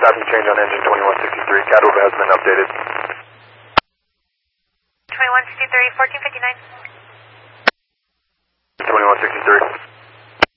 Staffing change on engine 2163. Catalog has been updated. 2163, 1459. 2163.